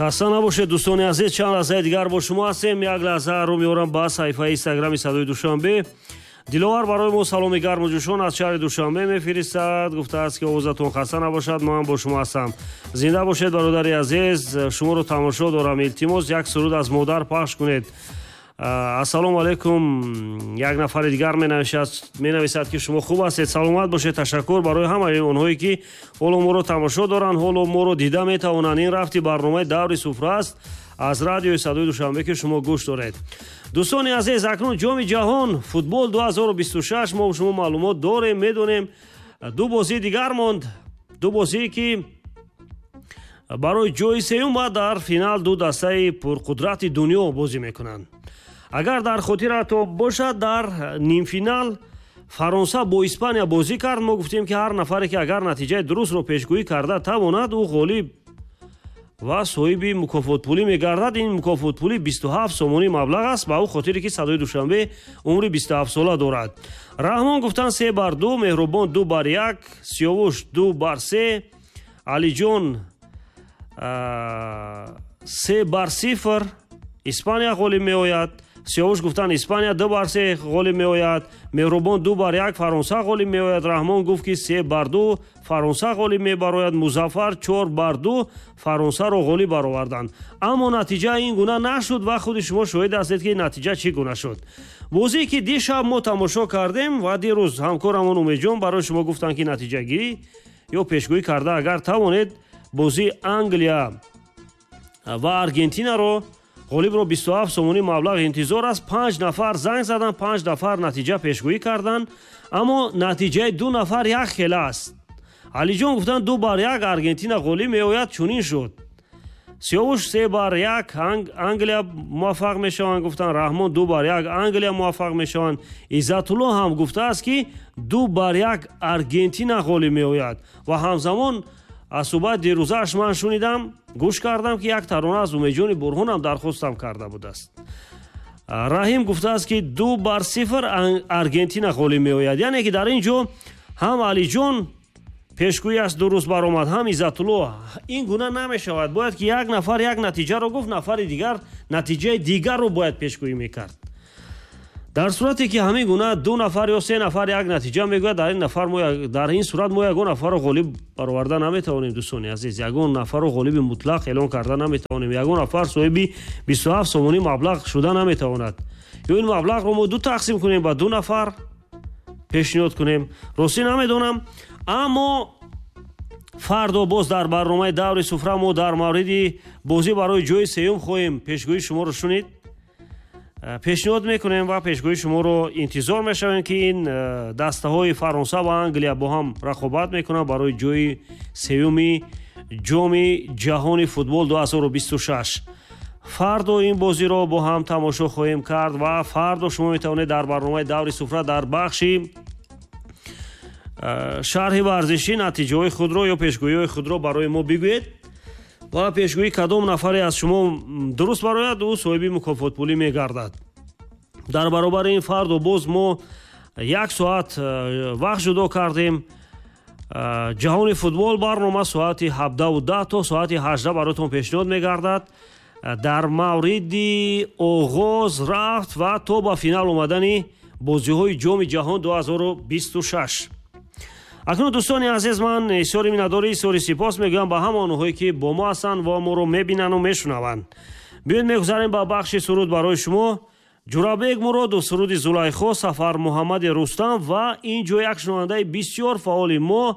خسته نباشید دوستان عزیز. چند لحظه دیگر با شما هستیم. یک لحظه رو میارم با صفحه اینستاگرامی صدای دوشنبه. دلوار برای ما سلام گرم و جوشان از شهر دوشنبه میفرستد. گفته است که اوضاعتون خسته نباشد، ما هم با شما هستم. زنده باشید برادر عزیز. شما رو تماشا دارم. التماس یک سرود از مادر پخش کنید. السلام علیکم. یک نفر دیگر می‌نویسد که شما خوب هستید، سلامت باشید. تشکر برای همه اونهایی که حالا ما رو تماشا دارن، حالا ما رو دیده میتونن. این رفتی برنامه دوری سفره است از رادیو صدای دوشنبه که شما گوش دارید. دوستان عزیز، اکنون جام جهان فوتبال 2026 ما شما معلومات داریم، میدونیم. دو بازی دیگر ماند، دو بازی که برای جای سوم در فینال دو دسته پرقدرت دنیا بازی میکنند. اگر در خاطرتون باشد در نیم فینال فرانسه با اسپانیا بازی کرد. ما گفتیم که هر نفری که اگر نتیجه درست رو پیشگویی کرده تواند او غالب و صاحب مکافات پولی میگردد. این مکافات پولی 27 سومانی مبلغ است. با او خاطری که صدای دوشنبه عمر 27 ساله دارد. رحمان گفتن 3-2، مهربان 2-1، سیاوش 2-3، علی جان 3-0 اسپانیا غالب میآید. سیاوش گفتن اسپانیا 2-3 غالب میآید. مهربان 2-1 فرانسه غالب میآید. رحمان گفت که 3-2 فرانسه غالب میبراید. مظفر 4-2 فرانسه رو غالب برآوردند. اما نتیجه این گونه نشد و خود شما شاهد هستید که نتیجه چی گونه شد. بازی که دیشب ما تماشا کردیم و دیروز همکارمون امید جان برای شما گفتن که نتیجه گیری یا پیشگویی کرده اگر توانید بازی انگلیا و آرژانتین رو غالب رو 27 سومانی مبلغ انتظار است. 5 نفر زنگ زدن، 5 نفر نتیجه پیشگویی کردن، اما نتیجه 2 نفر یک خیلی است. علی جان گفتن 2-1 آرژانتین غالب میآید، چنین شد. سیاوش 3-1 انگلیا موفق میشوند. گفتن رحمان 2-1 انگلیا موفق میشوند. عزت الله هم گفته است که 2-1 آرژانتین غالب میآید و همزمان از صحبت دیروزش من شنیدم، گوش کردم که یک ترانه از امید جان برهان هم درخواستم کرده بود است. رحیم گفته است که 2-0 آرژانتین غالب میآید. یعنی که در اینجا هم علی جان پیشگویی است درست برآمد، هم عزت الله. این گونه نمیشود. باید که یک نفر یک نتیجه رو گفت، نفر دیگر نتیجه دیگر رو باید پیشگویی میکرد. در صورتی که همین گونه 2 نفر یا 3 نفر یک نتیجه میگوید، در این صورت ما یگان نفر رو غالب برآورده نمیتوانیم. دوستان عزیز، یگان نفر رو غالب مطلق اعلان کرده نمیتوانیم. یگان نفر صاحب 27 سومانی مبلغ شده نمیتواند. یا این مبلغ رو ما 2 تقسیم کنیم با 2 نفر پیشنهاد کنیم. راستی نمیدونم. اما فردا باز در برنامه دور سفره ما در مورد بازی برای جای سوم خواهیم پیشگویی شما رو شنید. پیشنهاد میکنیم و پیشگویی شما رو انتظار میشویم که این دسته های فرانسه و انگلیا با هم رقابت میکنن برای جای سوم جام جهانی فوتبال 2026. فردا این بازی رو با هم تماشا خواهیم کرد و فردا شما میتونید در برنامه دور سفره در بخشی شرح ورزشی نتیجه های خود رو یا پیشگویی های خود رو برای ما بگویید و پیشگویی کدام نفری از شما درست برآید او صاحب مکافات پولی میگردد. در برابر این فردا باز ما 1 ساعت وقت جدا کردیم. جهان فوتبال برنامه ساعت 17:10 تا ساعت 18 براتون پیشنهاد میگردد در مورد آغاز رفت و تا به فینال اومدن بازی های جام جهان 2026. اکنون دوستان عزیز، من ایساری مینداری ایساری سپاس میگم به همه آنهایی که با ما هستند و ما رو میبینن و میشنوند. بیاید میگذاریم به بخش سرود برای شما. جورابیک مراد و سرود زلیخا، سفر محمد رستم و اینجا یک شنونده بسیار فعال ما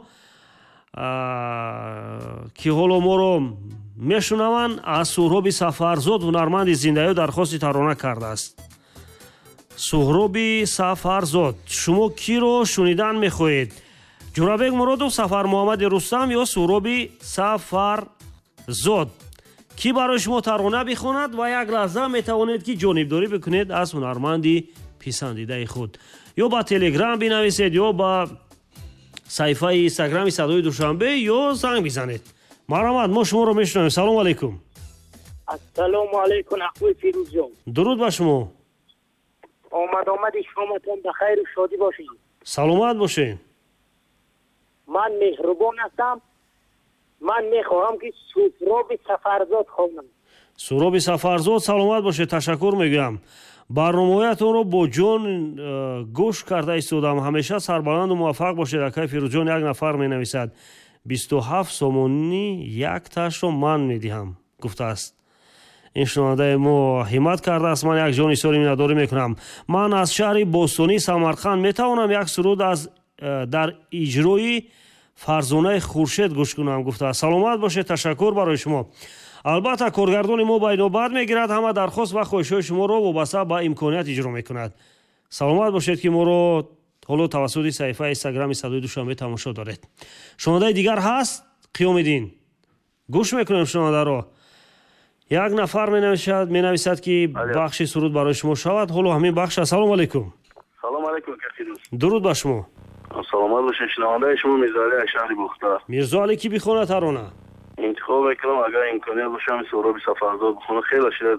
که حالا ما رو میشنوند از سهراب سفرزاد هنرمند زنده‌ای درخواست ترانه کرده است. سهراب سفرزاد، شما کی رو شنیدن میخواهید؟ جورابیک مرادov سفر محمد رستم یا سهراب سفرزاد؟ کی برای شما ترانه بخواند و یک لحظه میتوانید که جانبداری بکنید از هنرمندی پسندیده خود. یا با تلگرام بنویسید یا با صفحه اینستاگرامی صدای دوشنبه یا زنگ بزنید. مرحمت، ما شما رو میشنویم. سلام علیکم. السلام علیکم اخوی فیروز جان. درود بر شما. آمدی شامتون بخیر و شادی باشید. سلامت باشین. من مهربان هستم. من میخواهم که سهراب سفرزاد خوانم. سهراب سفرزاد саломат бошед. ташаккур мегӯям. барномаҳоятонро бо ҷон гӯш карда истодам. ҳамеша сарбаланду муваффақ бошед. акай Фирӯзҷон як нафар менависад 27 сомонӣ як ташро ман медиҳам гуфтааст. ин шунавандаи мо ҳиммат кардааст. ман як ҷон изҳори миннатдорӣ мекунам. ман аз шаҳри бостонӣ Самарқанд метавонам як суруд дар иҷрои Фарзонаи Хуршед гӯш кунам гуфтааст. саломат бошед. ташаккур барои шумо. албатта коргардони мо ба инобат мегирад. ҳама дархост ва хоҳишҳои шуморо вобаста ба имконият иҷро мекунад. саломат бошед ки моро ҳоло тавассути саҳифаи инстаграми Садои Душанбе тамошо доред. шунавандаи дигар ҳаст? қиёмиддин гӯш мекунем шунавандаро. як нафар менависад ки бахши суруд барои шумо шавад. ҳоло ҳамин бахш аст. салому алайкум. салому алайкум. дуруд ба шумо. саломат бошед. шунавандаи шумо Мирзоалӣ аз шаҳри Бухта. Мирзоалӣ ки бихонад тарона? интихоб мекунам агар имконият боша ҳамин Сӯҳроби Сафарзод бихонам. хеле шират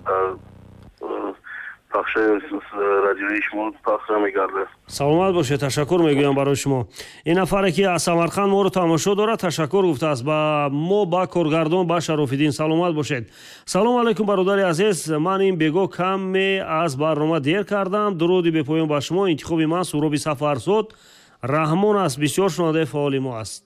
пахшаи радиои шумо пахш мегардад. саломат бошед. ташаккур мегӯям барои шумо. ин нафаре ки аз Самарқанд моро тамошо дорад ташаккур гуфтааст ба мо, ба коргардон, ба Шарофиддин. саломат бошед. салому алайкум бародари азиз. ман ин бегоҳ каме аз барнома дер кардам. дуруди бепоён ба шумо. интихоби ман Сӯҳроби Сафарзод раҳмон аст. бисёр шунавандаи фаъоли мо аст.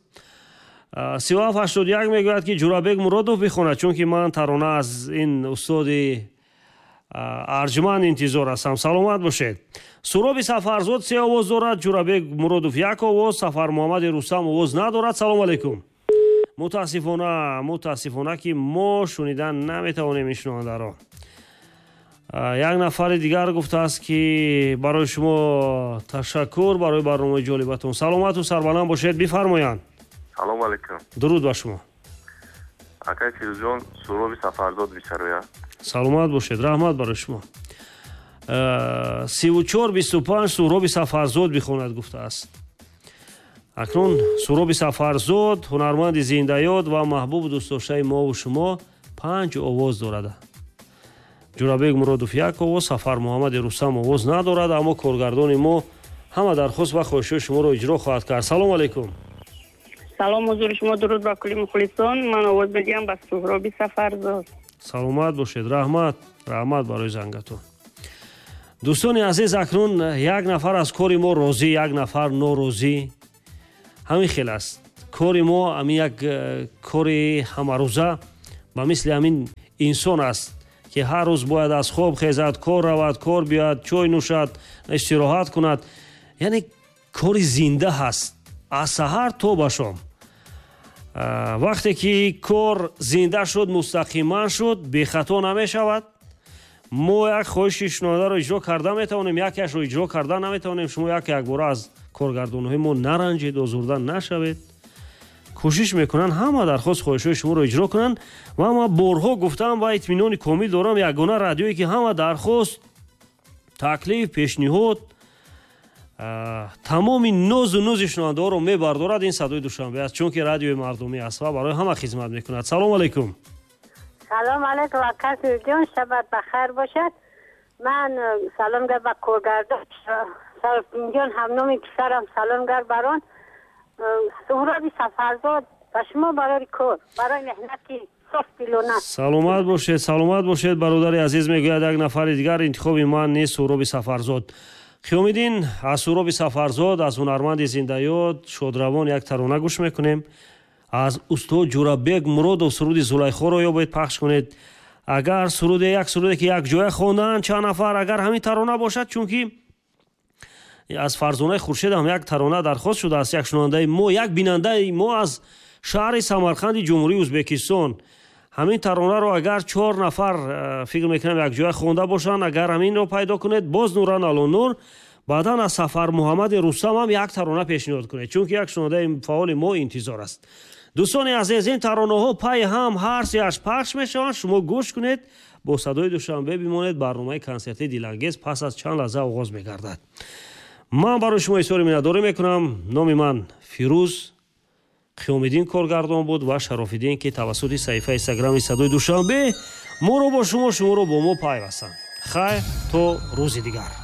3781 мегӯяд ки Ҷурабек Муродов бихонад, чунки ман тарона аз ин устоди арҷманд интизор ҳастам. саломат бошед. Сӯҳроби Сафарзод 3 овоз дорад, Ҷурабек Муродов 1 овоз, Сафар Муҳаммади Рустам овоз надорад. салому алайкум. мутаассифона ки мо шунидан наметавонем ин шунавандаро. як нафари дигар гуфтааст ки барои шумо ташаккур барои барномаи ҷолибатон. саломату сарбаланд бошед. бифармоянд. салому алайкум. дуруд ба шумо. акай Фирӯзҷон Сӯҳроби Сафарзод бисарояд. саломат бошед. раҳмат барои шумо. 3425 Сӯҳроби Сафарзод бихонад гуфтааст. акнун Сӯҳроби Сафарзод ҳунарманди зиндаёд ва маҳбуб дӯстдоштаи мову шумо 5 овоз дорад. Ҷурабек Муродов 1 овоз, Сафар Муҳаммади Рустам овоз надорад, аммо коргардони мо ҳама дархост ва хоҳишҳои шуморо иҷро хоҳад кард. салому алайкум. салом ҳузури шумо. дуруд ба кулли мухлисон. ман овоз медиҳам ба Сӯҳроби Сафарзод. саломат бошед. раҳмат барои зангатон. дӯстони азиз, акнун як нафар аз кори мо розӣ, як нафар норозӣ. ҳамин хел аст. кори мо ҳамин як кори ҳамарӯза ба мисли ҳамин инсон аст ки ҳар рӯз бояд аз хоб хезад, кор равад, кор биёяд, чой нӯшад, истироҳат кунад. яъне кори зинда ҳаст аз саҳар то ба шом. вақте ки кор зинда шуд, мустақиман шуд, бехато намешавад. мо як хоҳиши шунавандаро иҷро карда метавонем, якеашро иҷро карда наметавонем. шумо як бора аз коргардонҳои мо наранҷед, озурда нашавед. кӯшиш мекунанд ҳама дархост хоҳишҳои шуморо иҷро кунанд. ва ман борҳо гуфтам ва итминони комил дорам, ягона радиое ки ҳама дархост, таклиф, пешниҳод, тамоми нозу нӯзи шунавандаҳоро мебардорад, ин Садои Душанбе аст, чунки радиои мардумӣ аст ва барои ҳама хизмат мекунад. салому алайкум. салом алайкум. акай Фирӯзҷон, шабат бахайр бошад. ман салом гар ба коргардон Шарофиддинҷон, ҳамноми писарам салом гар барон. Сӯҳроби Сафарзод ба шумо барои кор, барои меҳнати софтилона. саломат бошед бародари азиз. мегӯяд як нафари дигар интихоби ман нест Сӯҳроби Сафарзод. қиёмиддин аз Сӯҳроби Сафарзод, аз ҳунарманди зиндаёд шодравон як тарона гӯш мекунем. аз устод Ҷурабек Муродов суруди Зулайхоро ёбед пахш кунед. агар як суруде ки як ҷоя хондаанд чанд нафар, агар ҳамин тарона бошад, чунки аз Фарзонаи Хуршед ҳам як тарона дархост шудааст. як шунавандаи мо, як бинандаи мо аз шаҳри Самарқанди Ҷумҳурии Ӯзбекистон ҳамин таронаро агар 4 нафар фикр мекунам як ҷоя хонда бошанд, агар ҳаминро пайдо кунед, боз нуран алонур, баъдан аз Сафар Муҳаммади Рустам ҳам як тарона пешниҳод кунед, чунки як шунавандаи фаъоли мо интизор аст. дӯстони азиз, ин таронаҳо пайи ҳам ҳар сеаш пахш мешаванд. шумо гӯш кунед, бо Садои Душанбе бимонед. барномаи консерти дилангез пас аз чанд лаҳза оғоз мегардад. ман барои шумо изҳори миннатдорӣ мекунам. номи ман Фирӯз, қиёмиддин коргардон буд ва Шарофиддин ки тавассути саҳифаи инстаграми Садои Душанбе моро бо шумо, шуморо бо мо пайвастанд. хайр то рӯзи дигар.